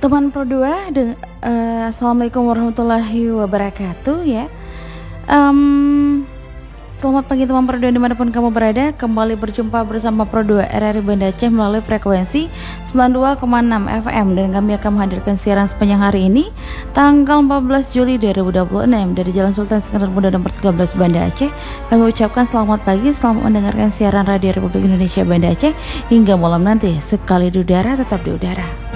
Teman Pro 2, Assalamualaikum warahmatullahi wabarakatuh ya. Selamat pagi teman Pro 2 dimanapun kamu berada. Kembali berjumpa bersama Pro 2 RRI Banda Aceh melalui frekuensi 92,6 FM. Dan kami akan menghadirkan siaran sepanjang hari ini tanggal 14 Juli 2026 dari Jalan Sultan Iskandar Muda nomor 13 Banda Aceh. Kami ucapkan selamat pagi, selamat mendengarkan siaran Radio Republik Indonesia Banda Aceh. Hingga malam nanti, sekali di udara tetap di udara.